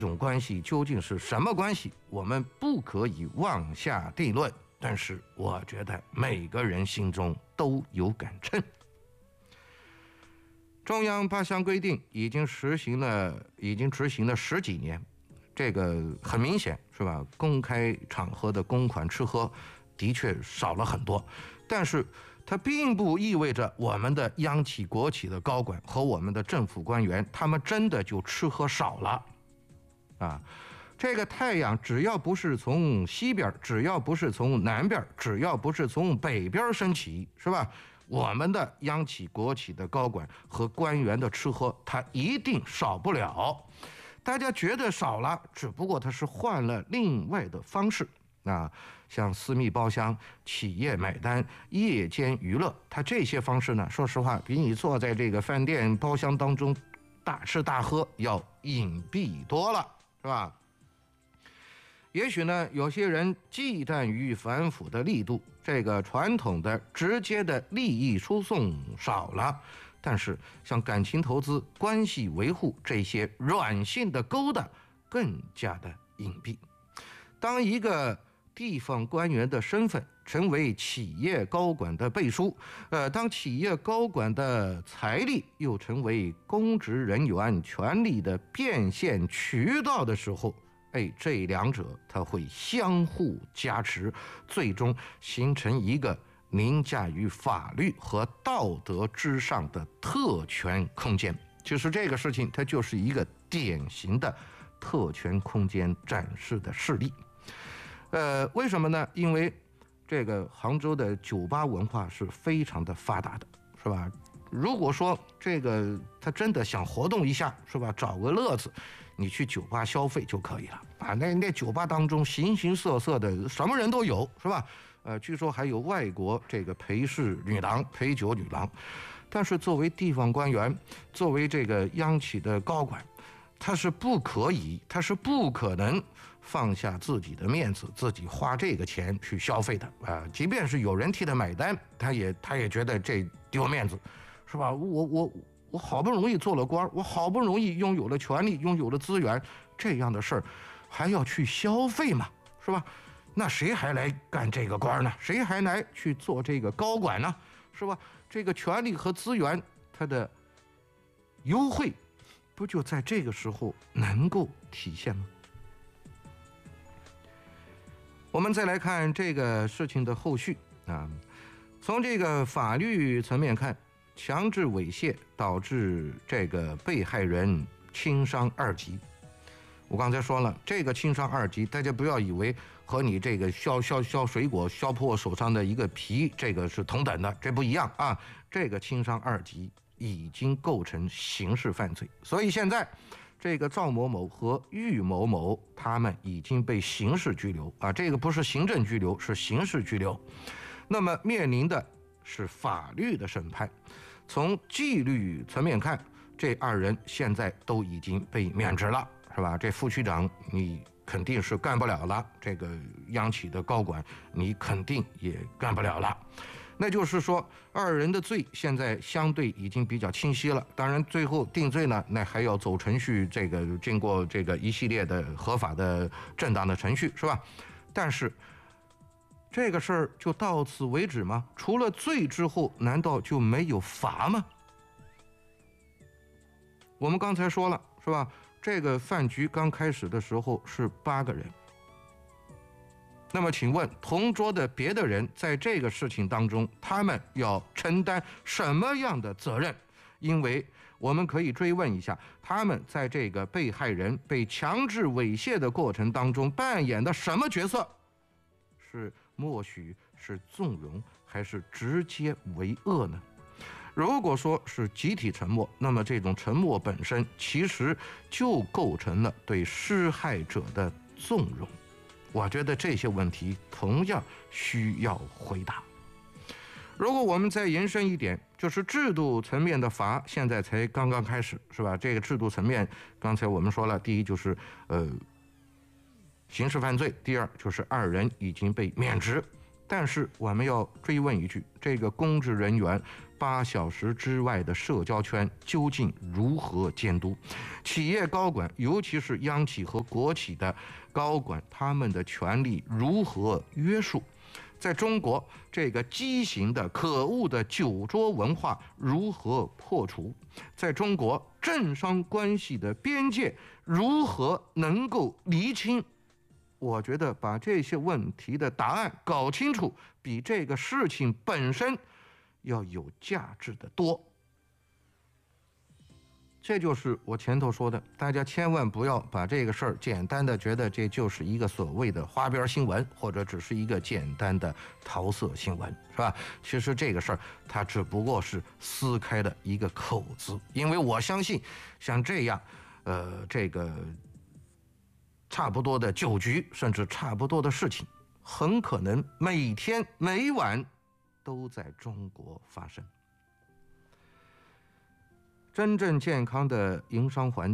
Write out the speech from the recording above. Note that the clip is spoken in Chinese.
这种关系究竟是什么关系，我们不可以妄下定论。但是我觉得每个人心中都有杆秤。中央8项规定已经执行了10几年，这个很明显是吧？公开场合的公款吃喝的确少了很多，但是它并不意味着我们的央企国企的高管和我们的政府官员他们真的就吃喝少了啊。这个太阳只要不是从西边，只要不是从南边，只要不是从北边升起，是吧？我们的央企国企的高管和官员的吃喝，它一定少不了。大家觉得少了，只不过它是换了另外的方式啊，像私密包厢、企业买单、夜间娱乐，它这些方式呢，说实话，比你坐在这个饭店包厢当中大吃大喝要隐蔽多了，是吧？也许呢，有些人忌惮于反腐的力度，这个传统的直接的利益输送少了，但是像感情投资、关系维护这些软性的勾当更加的隐蔽。当一个地方官员的身份成为企业高管的背书，当企业高管的财力又成为公职人员权力的变现渠道的时候，这两者它会相互加持，最终形成一个凌驾于法律和道德之上的特权空间。其实这个事情它就是一个典型的特权空间展示的事例。为什么呢？因为这个杭州的酒吧文化是非常的发达的，是吧？如果说这个他真的想活动一下，是吧？找个乐子，你去酒吧消费就可以了啊。那酒吧当中形形色色的什么人都有，是吧？据说还有外国这个陪侍女郎、陪酒女郎。但是作为地方官员，作为这个央企的高管，他是不可能放下自己的面子，自己花这个钱去消费的啊。即便是有人替他买单，他也觉得这丢面子。是吧？我好不容易做了官，我好不容易拥有了权利，拥有了资源，这样的事儿还要去消费嘛？是吧？那谁还来干这个官呢？谁还来去做这个高管呢？是吧？这个权利和资源它的优惠，不就在这个时候能够体现吗？我们再来看这个事情的后续啊，从这个法律层面看。强制猥亵导致这个被害人轻伤2级。我刚才说了，这个轻伤2级，大家不要以为和你这个削水果削破手上的一个皮，这个是同等的，这不一样啊。这个轻伤2级已经构成刑事犯罪，所以现在这个赵某某和郁某某他们已经被刑事拘留啊，这个不是行政拘留，是刑事拘留。那么面临的是法律的审判。从纪律层面看，这2人现在都已经被免职了，是吧？这副区长你肯定是干不了了，这个央企的高管你肯定也干不了了。那就是说2人的罪现在相对已经比较清晰了。当然最后定罪呢，那还要走程序，这个经过这个一系列的合法的正当的程序，是吧？但是这个事儿就到此为止吗？除了罪之后，难道就没有罚吗？我们刚才说了，是吧？这个饭局刚开始的时候是8个人。那么请问同桌的别的人在这个事情当中，他们要承担什么样的责任？因为我们可以追问一下，他们在这个被害人被强制猥亵的过程当中扮演的什么角色？是默许，是纵容，还是直接为恶呢？如果说是集体沉默，那么这种沉默本身其实就构成了对施害者的纵容。我觉得这些问题同样需要回答。如果我们再延伸一点，就是制度层面的罚，现在才刚刚开始，是吧？这个制度层面，刚才我们说了，第一就是刑事犯罪，第二就是2人已经被免职。但是我们要追问一句，这个公职人员 8小时之外的社交圈究竟如何监督？企业高管，尤其是央企和国企的高管，他们的权力如何约束？在中国，这个畸形的、可恶的酒桌文化如何破除？在中国，政商关系的边界如何能够厘清？我觉得把这些问题的答案搞清楚，比这个事情本身要有价值的多。这就是我前头说的，大家千万不要把这个事儿简单的觉得这就是一个所谓的花边新闻，或者只是一个简单的桃色新闻，是吧？其实这个事儿它只不过是撕开的一个口子，因为我相信像这样，这个差不多的酒局，甚至差不多的事情，很可能每天每晚都在中国发生。真正健康的营商环境